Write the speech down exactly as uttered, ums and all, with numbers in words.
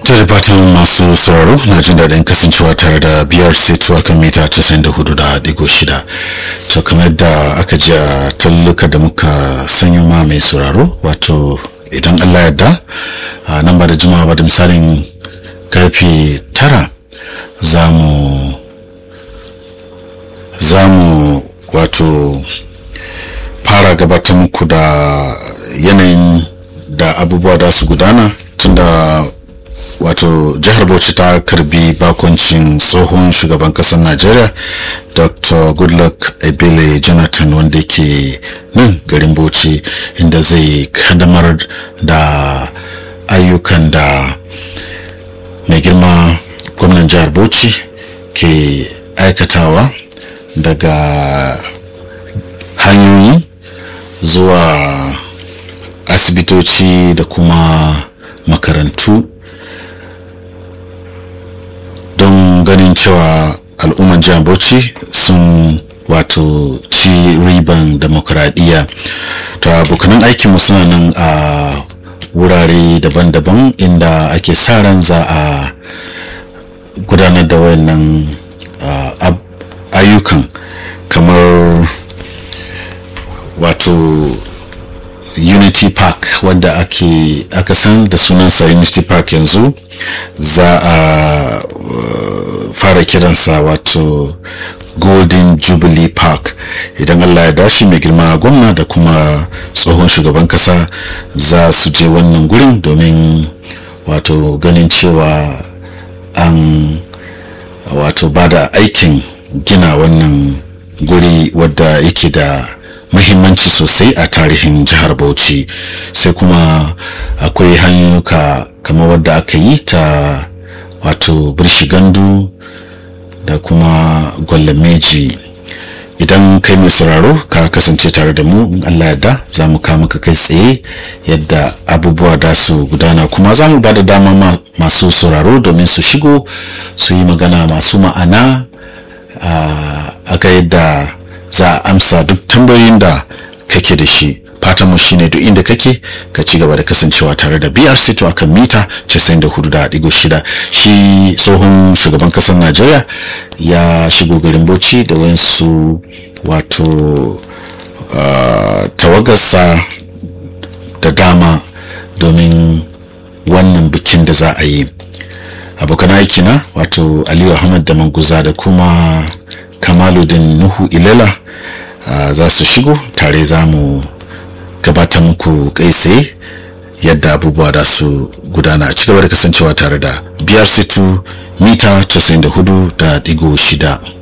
To da fatan masu sauraro na jin daɗin kasancewa tare da biyar setuwa kan mita casa'in da hudu da ɗigo shida. To kamar da aka ji a talluka da muka sanyo ma mai sauraro, wato idan Allah yadda a nan ba da jimawa ba da misalin karfe tara za mu za mu wato fara gabatar muku da yanayin da abubuwa da su gudana tunda wato jihar Bauchi ta karbi bakoncin tsohon shugaban kasar Najeriya Doctor Goodluck Ebele Jonathan wanda ke nan garin Bauchi, inda zai kadamar da ayyukan da mai girma gwamnan jihar Bauchi ke aikatawa, daga hanyoyi zuwa asibitoci da kuma makarantu, don ganin cewa al'umman jihar Bauchi sun wato ci riban demokradiyya. To abokanan aikinmu suna nan a wurare daban-daban inda ake sa ran za a gudanar da wayannan ayyukan, kamar wato Unity Park wanda ake aka san da sunansa Unity Park, yanzu za a uh, fara kiransa wato Golden Jubilee Park. Idan Allah ya dashi mai girma gwamna da kuma tsohon shugaban kasa za su je wannan gurin domin wato ganin cewa an wato bada aikin gina wannan guri wadda yake da muhimmanci sosai a tarihin jihar Bauchi. Sai kuma akwai hanyoyuka kamar wadda aka yi ta wato Birshigandu da kuma Gwalameji. Idan kai mai sauraro ka kasance tare da mu, in Allah yarda za mu kawo maka kai tsaye yadda abubuwa da su gudana, kuma za mu ba da dama ma masu sauraro domin su shigo su yi magana masu ma'ana a ga yadda za a amsa duk tambayoyin da kake da shi. Fatan mu shine duk inda kake ka ci gaba da kasancewa tare da B R C to akan mita casa'in da hudu da ɗigo shida. Shi tsohon shugaban kasar Najeriya ya shigo garin Bauchi da wayansu wato uh, tawagarsa da dama domin wannan bikin da za a yi. Abokan aiki na wato Aliyu Ahmad da Manguza da kuma Kamaluddin Nuhu Ilela uh, za su shigo tare, za mu gabatar muku kai tsaye yadda abubuwa da su gudana. A cigaba da kasancewa tare da B R C two mita casa'in da hudu da ɗigo shida.